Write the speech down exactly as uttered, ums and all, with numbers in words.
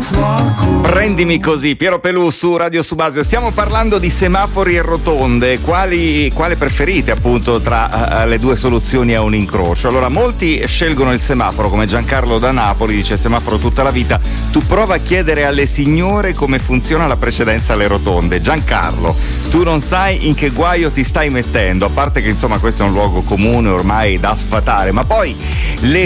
Prendimi così, Piero Pelù su Radio Subasio. Stiamo parlando di semafori e rotonde. Quali, quale preferite appunto tra uh, le due soluzioni a un incrocio? Allora, molti scelgono il semaforo, come Giancarlo da Napoli, dice semaforo tutta la vita. Tu prova a chiedere alle signore come funziona la precedenza alle rotonde. Giancarlo, tu non sai in che guaio ti stai mettendo, a parte che insomma questo è un luogo comune ormai da sfatare, ma poi le